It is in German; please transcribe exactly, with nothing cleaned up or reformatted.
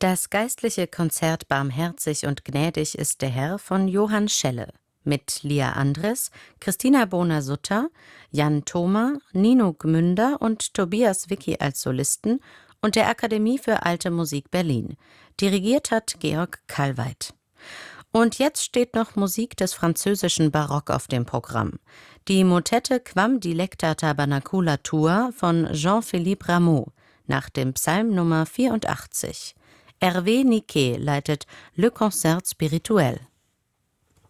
Das geistliche Konzert Barmherzig und gnädig ist der Herr von Johann Schelle mit Lia Andres, Christina Bohner-Sutter, Jan Thoma, Nino Gmünder und Tobias Wicki als Solisten und der Akademie für Alte Musik Berlin. Dirigiert hat Georg Kallweit. Und jetzt steht noch Musik des französischen Barock auf dem Programm. Die Motette Quam Dilecta Tabernacula Tua von Jean-Philippe Rameau nach dem Psalm Nummer vierundachtzig. Hervé Niquet leitet Le Concert Spirituel.